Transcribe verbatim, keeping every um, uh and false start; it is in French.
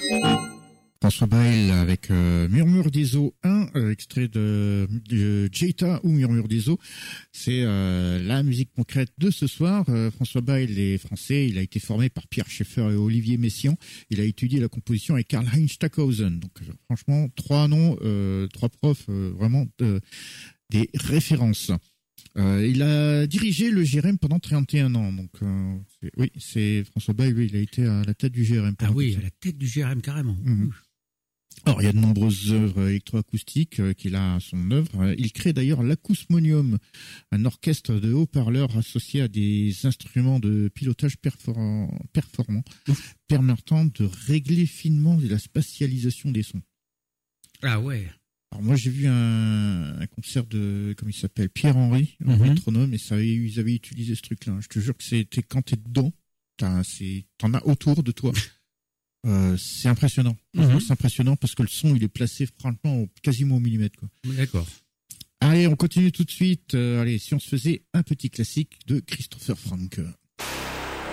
François Bayle avec euh, Murmure des eaux un, euh, extrait de, de Jeta ou Murmure des eaux. C'est euh, la musique concrète de ce soir. Euh, François Bayle est français, il a été formé par Pierre Schaeffer et Olivier Messiaen. Il a étudié la composition avec Karl-Heinz Stockhausen. Donc euh, franchement, trois noms, euh, trois profs, euh, vraiment euh, des références. Euh, il a dirigé le G R M pendant trente et un ans. Donc euh, c'est, oui, c'est François Bayle, lui, il a été à la tête du G R M. Ah oui, à la tête du G R M carrément. Mmh. Alors, il y a de nombreuses œuvres électroacoustiques euh, qu'il a à son œuvre. Il crée d'ailleurs l'Acousmonium, un orchestre de haut-parleurs associé à des instruments de pilotage perfor- performants, Ouf. permettant de régler finement la spatialisation des sons. Ah ouais. Alors moi, j'ai vu un, un concert de, comment il s'appelle, Pierre-Henry, un Mm-hmm. métronome, et ça, ils avaient utilisé ce truc-là. Je te jure que c'était quand t'es dedans, t'as, c'est, t'en as autour de toi. Euh, c'est impressionnant. Mm-hmm. C'est impressionnant parce que le son, il est placé franchement au, quasiment au millimètre, quoi. D'accord. Allez, on continue tout de suite. Euh, allez, si on se faisait un petit classique de Christopher Franke.